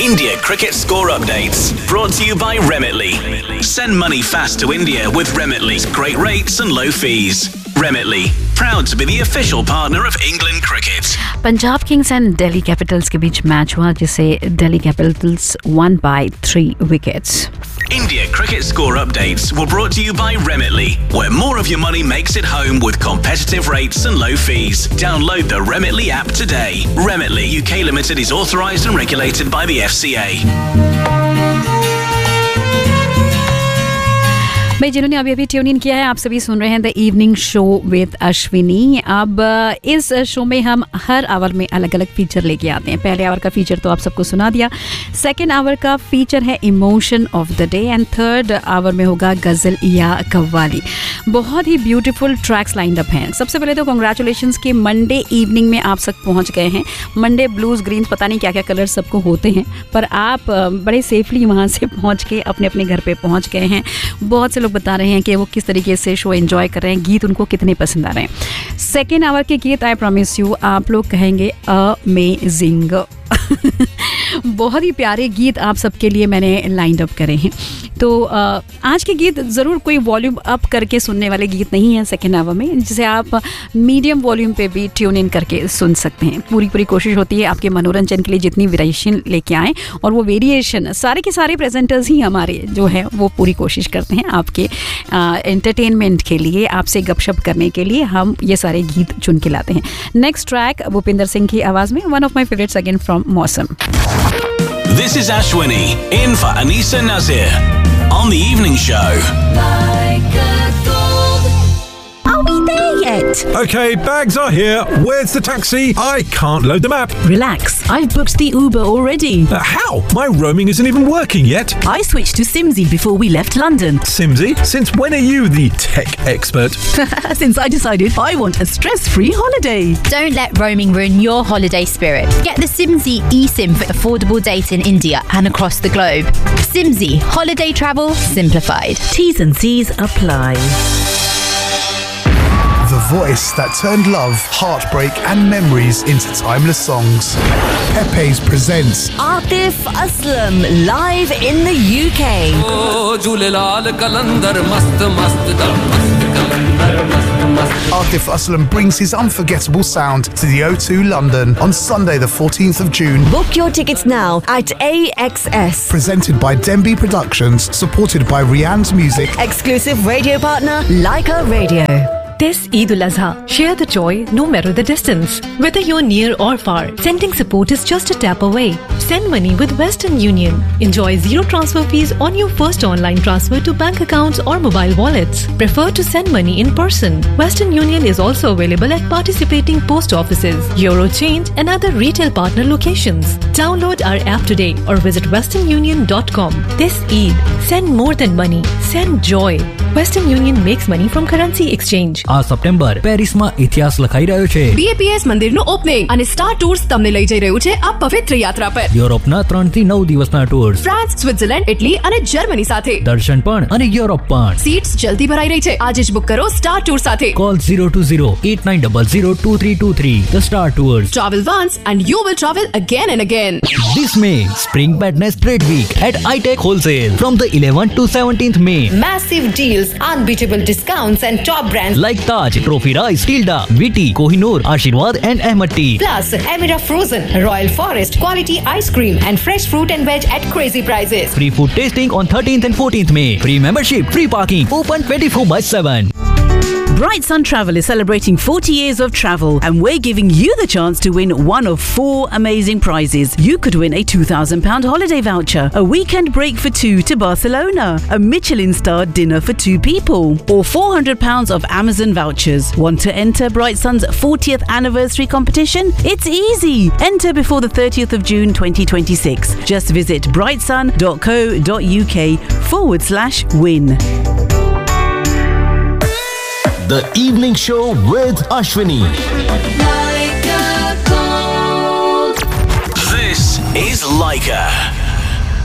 India cricket score updates brought to you by Remitly. Send money fast to India with Remitly's great rates and low fees. Remitly, proud to be the official partner of England cricket. Punjab Kings and Delhi Capitals के बीच match हुआ जिसे Delhi Capitals won by 3 wickets. India cricket score updates were brought to you by Remitly, where more of your money makes it home with competitive rates and low fees. Download the Remitly app today. Remitly UK Limited is authorised and regulated by the FCA. भाई जिन्होंने अभी tune in किया है, आप सभी सुन रहे हैं the evening show with Ashwini. अब इस शो में हम हर आवर में अलग अलग फीचर लेके आते हैं। पहले आवर का फीचर तो आप सबको सुना दिया, सेकेंड आवर का फीचर है emotion of the day and third our में होगा गज़ल या कव्वाली। बहुत ही ब्यूटीफुल ट्रैक्स लाइंड अप हैं। सबसे पहले तो कॉन्ग्रेचुलेशंस कि मंडे इवनिंग में आप सब पहुंच गए हैं। मंडे ब्लूज ग्रीन्स पता नहीं क्या क्या कलर सबको होते हैं, पर आप बड़े सेफली वहाँ से पहुँच के अपने अपने घर पे पहुँच गए हैं। बहुत से लोग बता रहे हैं कि वो किस तरीके से शो एंजॉय कर रहे हैं, गीत उनको कितने पसंद आ रहे हैं। सेकेंड आवर के गीत आई प्रॉमिस यू आप लोग कहेंगे अमेजिंग। बहुत ही प्यारे गीत आप सबके लिए मैंने लाइंड अप करे हैं। तो आज के गीत ज़रूर कोई वॉल्यूम अप करके सुनने वाले गीत नहीं हैं सेकेंड आवर में, जिसे आप मीडियम वॉल्यूम पे भी ट्यून इन करके सुन सकते हैं। पूरी कोशिश होती है आपके मनोरंजन के लिए जितनी वेरिएशन लेके आएँ, और वो वेरिएशन सारे के सारे प्रेजेंटर्स ही हमारे जो है वो पूरी कोशिश करते हैं आपके एंटरटेनमेंट के लिए, आपसे गपशप करने के लिए हम ये सारे गीत चुन के लाते हैं। नेक्स्ट ट्रैक भूपिंदर सिंह की आवाज़ में one of my favourites again from मौसम। This is Ashwini, in for Anisa Nazir, on the evening show. Are we there yet? Okay, bags are here. Where's the taxi? I can't load the map. Relax, I've booked the Uber already. How? My roaming isn't even working yet. I switched to Simsy before we left London. Simsy? Since when are you the tech expert? Since I decided I want a stress-free holiday. Don't let roaming ruin your holiday spirit. Get the Simsy eSIM for affordable data in India and across the globe. Simsy, holiday travel simplified. T's and C's apply. The voice that turned love, heartbreak and memories into timeless songs. Pepe's presents Atif Aslam live in the UK. Atif Aslam brings his unforgettable sound to the O2 London on Sunday the 14th of June. Book your tickets now at AXS. Presented by Denby Productions, supported by Rianne's Music. Exclusive radio partner Leica Radio. This Eid al-Azha, share the joy no matter the distance. Whether you're near or far, sending support is just a tap away. Send money with Western Union. Enjoy zero transfer fees on your first online transfer to bank accounts or mobile wallets. Prefer to send money in person. Western Union is also available at participating post offices, Eurochange and other retail partner locations. Download our app today or visit westernunion.com. This Eid, send more than money. Send joy. Western Union makes money from currency exchange. આ September પેરિસમાં ઇતિહાસ લખાઈ રહ્યો છે. BAPS મંદિરનું opening અને star tours તમને લઈ જઈ રહ્યું છે આ પવિત્ર યાત્રા પર. યુરોપના 3 થી 9 દિવસના ટૂર્સ, ફ્રાન્સ, સ્વિટ્ઝરલેન્ડ, ઇટલી અને જર્મની સાથે. દર્શન પણ અને યુરોપ પણ. સીટ્સ જલ્દી ભરાઈ રહી છે. આજે જ બુક કરો સ્ટાર ટૂર સાથે. Call 020-8900-2323. The Star Tours. Travel once and you will travel again and again. This May, Spring Badness Trade Week at iTech Wholesale from the 11th to 17th May. Massive deals, unbeatable discounts and top brands like Taj, Trophy Rice, Tilda, Viti, Kohinoor, Ashirwad and Ahmad Tea. Plus, Emira Frozen, Royal Forest, quality ice cream and fresh fruit and veg at crazy prices. Free food tasting on 13th and 14th May. Free membership, free parking, open 24/7. Bright Sun Travel is celebrating 40 years of travel, and we're giving you the chance to win one of 4 amazing prizes. You could win a £2,000 holiday voucher, a weekend break for 2 to Barcelona, a Michelin-starred dinner for 2 people, or £400 of Amazon vouchers. Want to enter Bright Sun's 40th anniversary competition? It's easy. Enter before the 30th of June 2026. Just visit brightsun.co.uk/win. The Evening Show with Ashwini. This is Leica.